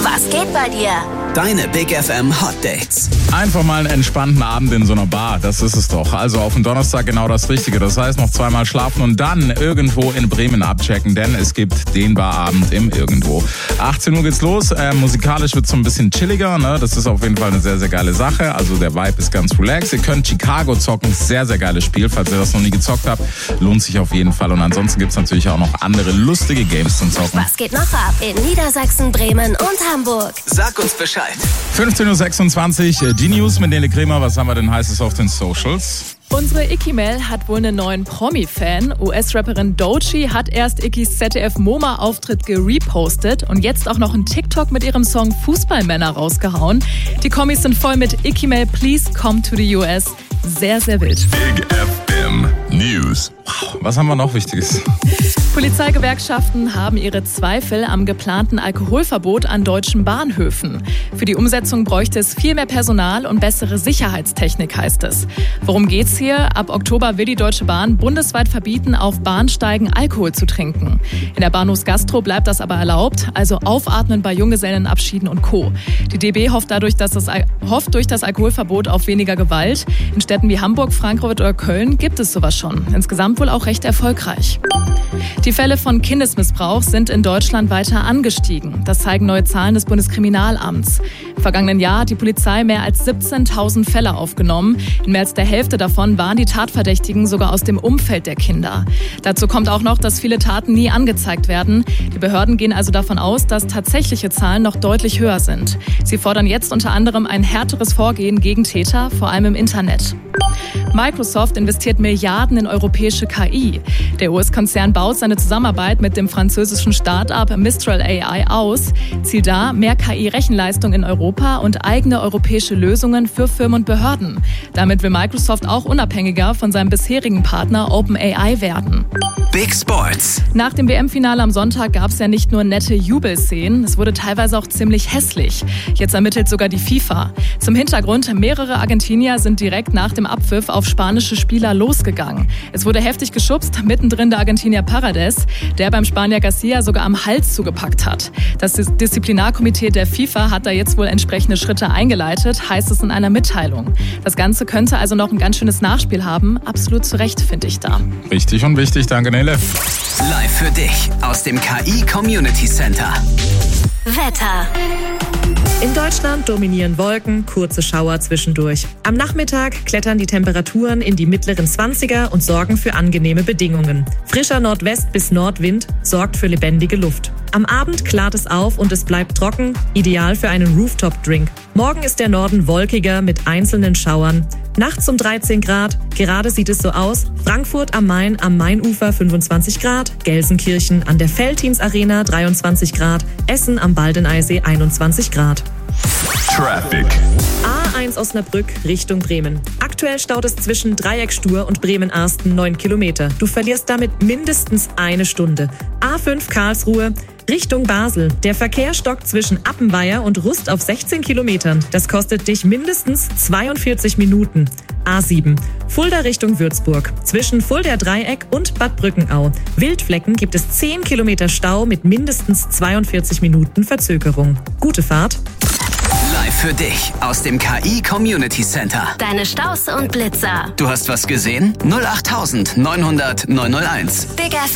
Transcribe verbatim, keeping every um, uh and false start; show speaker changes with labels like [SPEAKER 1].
[SPEAKER 1] Was geht bei dir?
[SPEAKER 2] Deine Big F M Hot Dates.
[SPEAKER 3] Einfach mal einen entspannten Abend in so einer Bar, das ist es doch. Also auf den Donnerstag genau das Richtige. Das heißt noch zweimal schlafen und dann irgendwo in Bremen abchecken, denn es gibt den Barabend im Irgendwo. achtzehn Uhr geht's los, äh, musikalisch wird's so ein bisschen chilliger, ne? Das ist auf jeden Fall eine sehr, sehr geile Sache. Also der Vibe ist ganz relaxed. Ihr könnt Chicago zocken, sehr, sehr geiles Spiel. Falls ihr das noch nie gezockt habt, lohnt sich auf jeden Fall. Und ansonsten gibt's natürlich auch noch andere lustige Games zum Zocken.
[SPEAKER 1] Was geht noch ab in Niedersachsen, Bremen und Hamburg?
[SPEAKER 2] Sag uns Bescheid.
[SPEAKER 3] fünfzehn Uhr sechsundzwanzig, die News mit Nele Kremer. Was haben wir denn heißes auf den Socials?
[SPEAKER 4] Unsere Icky-Mail hat wohl einen neuen Promi-Fan. U S-Rapperin Doechii hat erst Ickys Z D F-MoMA-Auftritt gerepostet und jetzt auch noch einen TikTok mit ihrem Song Fußballmänner rausgehauen. Die Kommis sind voll mit Icky-Mail, please come to the U S. Sehr, sehr wild.
[SPEAKER 5] Big F M News.
[SPEAKER 3] Wow, was haben wir noch Wichtiges?
[SPEAKER 4] Polizeigewerkschaften haben ihre Zweifel am geplanten Alkoholverbot an deutschen Bahnhöfen. Für die Umsetzung bräuchte es viel mehr Personal und bessere Sicherheitstechnik, heißt es. Worum geht's hier? Ab Oktober will die Deutsche Bahn bundesweit verbieten, auf Bahnsteigen Alkohol zu trinken. In der Bahnhofsgastro bleibt das aber erlaubt, also aufatmen bei Junggesellenabschieden und Co. Die D B hofft dadurch, dass das, hofft durch das Alkoholverbot auf weniger Gewalt. In Städten wie Hamburg, Frankfurt oder Köln gibt es sowas schon. Insgesamt wohl auch recht erfolgreich. Die Fälle von Kindesmissbrauch sind in Deutschland weiter angestiegen. Das zeigen neue Zahlen des Bundeskriminalamts. Im vergangenen Jahr hat die Polizei mehr als siebzehntausend Fälle aufgenommen. In mehr als der Hälfte davon waren die Tatverdächtigen sogar aus dem Umfeld der Kinder. Dazu kommt auch noch, dass viele Taten nie angezeigt werden. Die Behörden gehen also davon aus, dass tatsächliche Zahlen noch deutlich höher sind. Sie fordern jetzt unter anderem ein härteres Vorgehen gegen Täter, vor allem im Internet. Microsoft investiert Milliarden in europäische K I. Der U S-Konzern baut seine Zusammenarbeit mit dem französischen Start-up Mistral A I aus. Ziel da, mehr K I-Rechenleistung in Europa und eigene europäische Lösungen für Firmen und Behörden. Damit will Microsoft auch unabhängiger von seinem bisherigen Partner OpenAI werden.
[SPEAKER 2] Big Sports.
[SPEAKER 4] Nach dem W M-Finale am Sonntag gab es ja nicht nur nette Jubelszenen, es wurde teilweise auch ziemlich hässlich. Jetzt ermittelt sogar die FIFA. Zum Hintergrund, mehrere Argentinier sind direkt nach dem Abpfiff auf spanische Spieler losgegangen. Es wurde heftig geschubst, mittendrin der Argentinier Paredes, der beim Spanier Garcia sogar am Hals zugepackt hat. Das Disziplinarkomitee der FIFA hat da jetzt wohl entsprechende Schritte eingeleitet, heißt es in einer Mitteilung. Das Ganze könnte also noch ein ganz schönes Nachspiel haben. Absolut zu Recht, finde ich da.
[SPEAKER 3] Richtig und wichtig, danke Nele.
[SPEAKER 2] Live für dich aus dem K I Community Center.
[SPEAKER 1] Wetter.
[SPEAKER 6] In Deutschland dominieren Wolken, kurze Schauer zwischendurch. Am Nachmittag klettern die Temperaturen in die mittleren zwanziger und sorgen für angenehme Bedingungen. Frischer Nordwest- bis Nordwind sorgt für lebendige Luft. Am Abend klart es auf und es bleibt trocken, ideal für einen Rooftop-Drink. Morgen ist der Norden wolkiger mit einzelnen Schauern. Nachts um dreizehn Grad, gerade sieht es so aus. Frankfurt am Main am Mainufer fünfundzwanzig Grad, Gelsenkirchen an der Veltins Arena dreiundzwanzig Grad, Essen am Baldeneysee einundzwanzig Grad.
[SPEAKER 5] Traffic.
[SPEAKER 6] A eins Osnabrück Richtung Bremen. Aktuell staut es zwischen Dreieckstur und Bremen-Arsten neun Kilometer. Du verlierst damit mindestens eine Stunde. A fünf Karlsruhe Richtung Basel. Der Verkehr stockt zwischen Appenweier und Rust auf sechzehn Kilometern. Das kostet dich mindestens zweiundvierzig Minuten. A sieben Fulda Richtung Würzburg. Zwischen Fuldaer Dreieck und Bad Brückenau. Wildflecken gibt es zehn Kilometer Stau mit mindestens zweiundvierzig Minuten Verzögerung. Gute Fahrt.
[SPEAKER 2] Live für dich aus dem K I Community Center.
[SPEAKER 1] Deine Staus und Blitzer.
[SPEAKER 2] Du hast was gesehen? null acht neunhundert neunhunderteins.
[SPEAKER 1] Big F